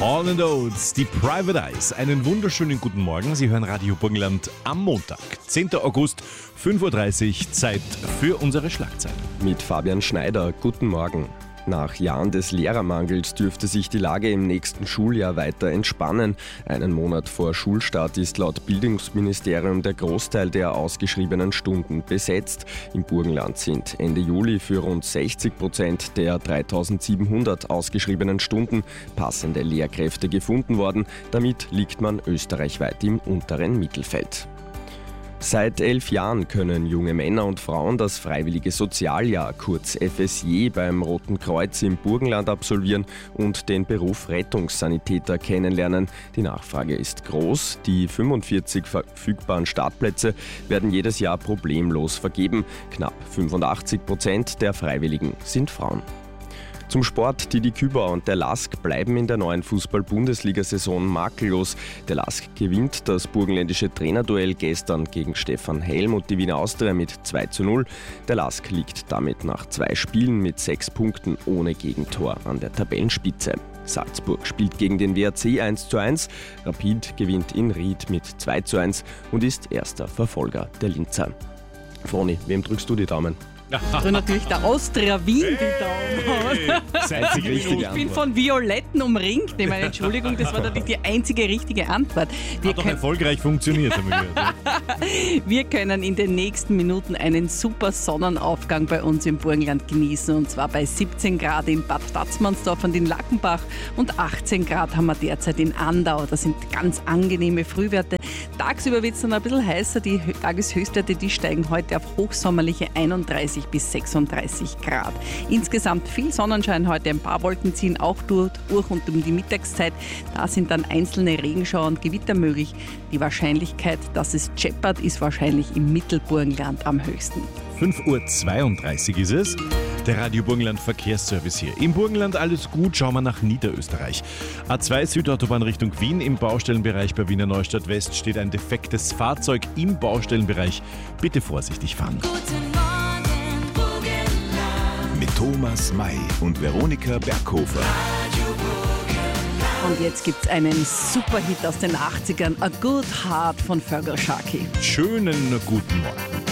Hall & Oates, die Private Eyes. Einen wunderschönen guten Morgen. Sie hören Radio Burgenland am Montag, 10. August, 5.30 Uhr, Zeit für unsere Schlagzeilen. Mit Fabian Schneider, guten Morgen. Nach Jahren des Lehrermangels dürfte sich die Lage im nächsten Schuljahr weiter entspannen. Einen Monat vor Schulstart ist laut Bildungsministerium der Großteil der ausgeschriebenen Stunden besetzt. Im Burgenland sind Ende Juli für rund 60% der 3700 ausgeschriebenen Stunden passende Lehrkräfte gefunden worden. Damit liegt man österreichweit im unteren Mittelfeld. Seit 11 Jahren können junge Männer und Frauen das Freiwillige Sozialjahr, kurz FSJ, beim Roten Kreuz im Burgenland absolvieren und den Beruf Rettungssanitäter kennenlernen. Die Nachfrage ist groß. Die 45 verfügbaren Startplätze werden jedes Jahr problemlos vergeben. Knapp 85% der Freiwilligen sind Frauen. Zum Sport. Die Küber und der LASK bleiben in der neuen Fußball-Bundesliga-Saison makellos. Der LASK gewinnt das burgenländische Trainerduell gestern gegen Stefan Helm und die Wiener Austria mit 2:0. Der LASK liegt damit nach 2 Spielen mit 6 Punkten ohne Gegentor an der Tabellenspitze. Salzburg spielt gegen den WRC 1:1. Rapid gewinnt in Ried mit 2:1 und ist erster Verfolger der Linzer. Froni, wem drückst du die Daumen? Also natürlich der Austria Wien die Daumen. Ich bin von Violetten umringt. Ich meine, Entschuldigung, das war natürlich die einzige richtige Antwort. Hat doch erfolgreich funktioniert, haben wir gehört. Wir können in den nächsten Minuten einen super Sonnenaufgang bei uns im Burgenland genießen. Und zwar bei 17 Grad in Bad Tatzmannsdorf und in Lackenbach und 18 Grad haben wir derzeit in Andau. Das sind ganz angenehme Frühwerte. Tagsüber wird es dann ein bisschen heißer. Die Tageshöchstwerte, die steigen heute auf hochsommerliche 31 bis 36 Grad. Insgesamt viel Sonnenschein heute, ein paar Wolken ziehen auch durch und um die Mittagszeit. Da sind dann einzelne Regenschauer und Gewitter möglich. Die Wahrscheinlichkeit, dass es scheppert, ist wahrscheinlich im Mittelburgenland am höchsten. 5:32 Uhr ist es. Der Radio Burgenland Verkehrsservice hier. Im Burgenland alles gut, schauen wir nach Niederösterreich. A2 Südautobahn Richtung Wien. Im Baustellenbereich bei Wiener Neustadt West steht ein defektes Fahrzeug im Baustellenbereich. Bitte vorsichtig fahren. Mit Thomas May und Veronika Berghofer. Und jetzt gibt's einen Superhit aus den 80ern, A Good Heart von Fergal Sharkey. Schönen guten Morgen.